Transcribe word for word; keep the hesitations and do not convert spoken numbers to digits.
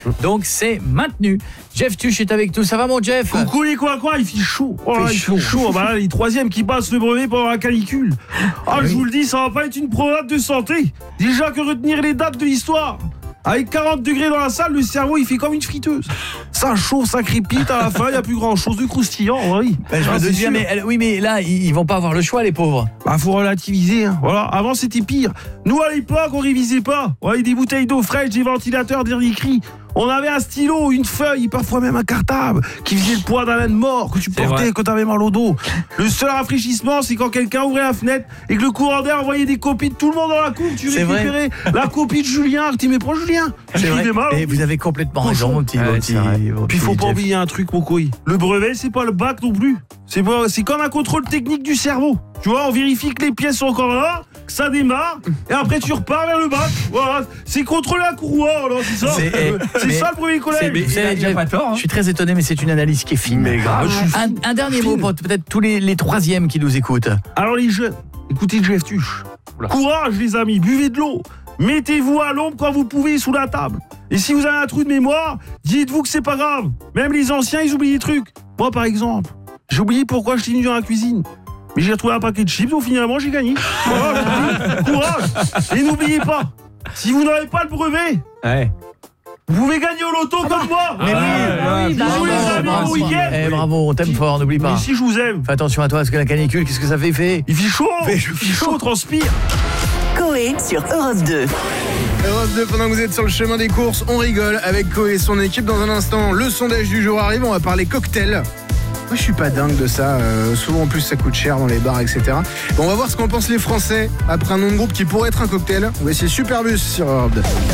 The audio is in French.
Donc c'est maintenu. Jeff Tuch est avec nous. Ça va mon Jeff? Coucou les quoi quoi, il fait chaud. Oh, il fait il chaud. fait chaud. Bah là, les troisièmes qui passent le brevet pendant la canicule. Ah, oui. je vous le dis, ça va pas être une promenade de santé. Déjà que retenir les dates de l'histoire. Avec quarante degrés dans la salle, le cerveau il fait comme une friteuse. Ça chauffe, ça crépite, à la fin il n'y a plus grand chose de croustillant, oui. Ben, je Ah, me c'est doute bien, sûr. mais elle- oui, mais là, ils, ils vont pas avoir le choix, les pauvres. Bah faut relativiser, hein. Voilà, avant c'était pire. Nous à l'époque on révisait pas. On avait des bouteilles d'eau fraîche, des ventilateurs, dernier cri. On avait un stylo, une feuille, parfois même un cartable qui faisait le poids d'un âne mort que tu C'est portais vrai. quand t'avais mal au dos. Le seul rafraîchissement c'est quand quelqu'un ouvrait la fenêtre et que le courant d'air envoyait des copies de tout le monde dans la cour. Tu C'est vrai. récupérais la copie de Julien. Tu dis mais prends Julien. C'est Il vrai. fait mal, Et hein. vous avez complètement raison, Cochon. mon petit. Ouais, mon c'est petit- vrai. mon Puis faut petit pas Jeff. oublier un truc, mon couille. Le brevet, c'est pas le bac non plus. C'est pas, c'est comme un contrôle technique du cerveau. Tu vois, on vérifie que les pièces sont encore là, que ça démarre, et après tu repars vers le bac. Voilà, c'est contrôler la courroie, alors c'est ça. C'est- eh, C'est mais- ça le premier C'est- collègue. vous savez, il a Jeff, pas tort, hein. Je suis très étonné, mais c'est une analyse qui est fine. Mais grave. je suis Un, un dernier mot fine. pour peut-être tous les, les troisièmes qui nous écoutent. Alors les jeunes, écoutez Jeff Tuch. Oula. Courage les amis, buvez de l'eau. Mettez-vous à l'ombre quand vous pouvez sous la table. Et si vous avez un trou de mémoire, dites-vous que c'est pas grave. Même les anciens, ils oublient des trucs. Moi par exemple, j'ai oublié pourquoi je suis venu dans la cuisine. Mais j'ai retrouvé un paquet de chips, donc finalement j'ai gagné. Voilà, je vous dis, courage. Et n'oubliez pas, si vous n'avez pas le brevet, Ouais. vous pouvez gagner au loto comme moi. Mais oui, Ah, oui, bah Bisous, oui, les bah amis, oui. bon week-end. Eh, bravo, on t'aime fort, n'oublie pas. Mais si je vous aime, Fais attention à toi, parce que la canicule, qu'est-ce que ça fait, fait il fait chaud. Mais Il je fait chaud, transpire. Coé sur Europe deux. Europe deux, pendant que vous êtes sur le chemin des courses, on rigole avec Koé et son équipe. Dans un instant, le sondage du jour arrive, on va parler cocktail. Moi je suis pas dingue de ça, euh, souvent en plus ça coûte cher dans les bars, et cetera. Bon, on va voir ce qu'en pensent les Français après un nom de groupe qui pourrait être un cocktail. On va essayer Superbus sur Europe deux.